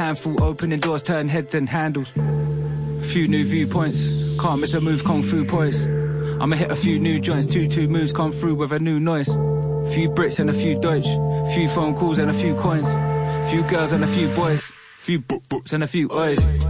handful, opening doors, turn heads and handles. A few new viewpoints, can't miss a move, kung fu poise. I'ma hit a few new joints, 2-2 moves come through with a new noise. Few Brits and a few Deutsch, few phone calls and a few coins. Few girls and a few boys, few books and a few oys.